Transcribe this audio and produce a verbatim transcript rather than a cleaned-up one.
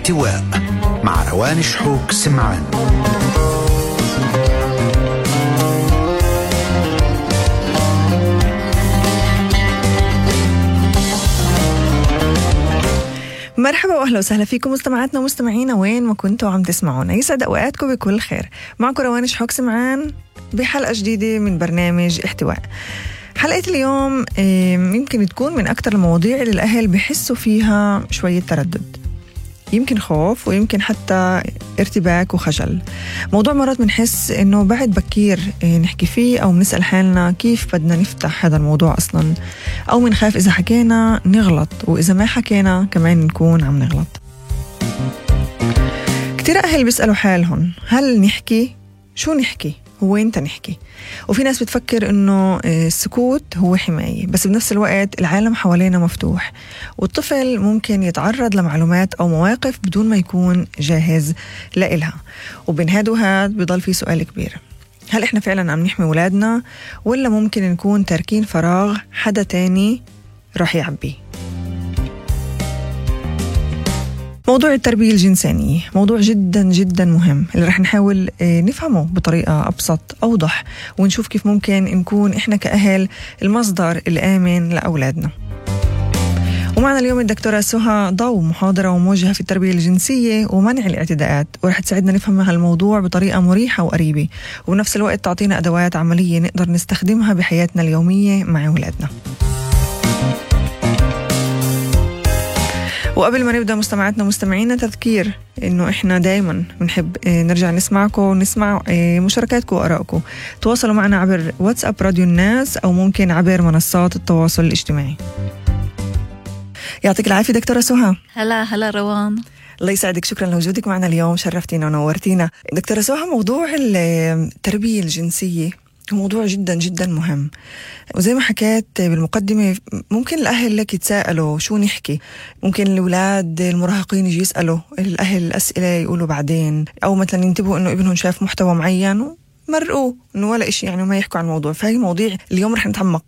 احتواء مع روان شحوك سمعان. مرحبا واهلا وسهلا فيكم مستمعاتنا ومستمعينا وين ما كنتوا عم تسمعونا. يسعد اوقاتكم بكل خير. معكم روان شحوك سمعان بحلقه جديده من برنامج احتواء. حلقه اليوم يمكن تكون من اكثر المواضيع اللي الاهل بحسوا فيها شويه تردد، يمكن خوف ويمكن حتى ارتباك وخجل. موضوع مرات بنحس انه بعد بكير نحكي فيه او بنسأل حالنا كيف بدنا نفتح هذا الموضوع اصلا، او بنخاف اذا حكينا نغلط واذا ما حكينا كمان نكون عم نغلط. كتير اهل بيسألوا حالهم هل نحكي؟ شو نحكي؟ وين نحكي؟ وفي ناس بتفكر انه السكوت هو حماية، بس بنفس الوقت العالم حوالينا مفتوح والطفل ممكن يتعرض لمعلومات او مواقف بدون ما يكون جاهز لإلها. وبين هاد وهاد بيضل في سؤال كبير، هل احنا فعلا عم نحمي ولادنا ولا ممكن نكون تاركين فراغ حدا تاني راح يعبيه؟ موضوع التربية الجنسانية موضوع جدا جدا مهم اللي رح نحاول نفهمه بطريقة أبسط أوضح، ونشوف كيف ممكن نكون إحنا كأهل المصدر الآمن لأولادنا. ومعنا اليوم الدكتورة سهى ضو، محاضرة وموجهة في التربية الجنسية ومنع الاعتداءات، ورح تساعدنا نفهم هالموضوع بطريقة مريحة وقريبة، وبنفس الوقت تعطينا أدوات عملية نقدر نستخدمها بحياتنا اليومية مع أولادنا. وقبل ما نبدأ مستمعاتنا ومستمعينا تذكير إنه إحنا دايما بنحب نرجع نسمعكم ونسمع مشاركاتكم وآرائكم. تواصلوا معنا عبر واتساب راديو الناس أو ممكن عبر منصات التواصل الاجتماعي. يعطيك العافية دكتورة سهى. هلا هلا روان، الله يسعدك، شكرا لوجودك معنا اليوم، شرفتينا ونورتينا. دكتورة سهى، موضوع التربية الجنسية موضوع جدا جدا مهم، وزي ما حكيت بالمقدمة ممكن الأهل لك يتساءلوا شو نحكي، ممكن الأولاد المراهقين يجي يسألوا الأهل الأسئلة يقولوا بعدين، أو مثلا ينتبهوا إنه ابنهم شاف محتوى معين ومرقوه إنه ولا إشي يعني وما يحكوا عن الموضوع. فهي مواضيع اليوم رح نتعمق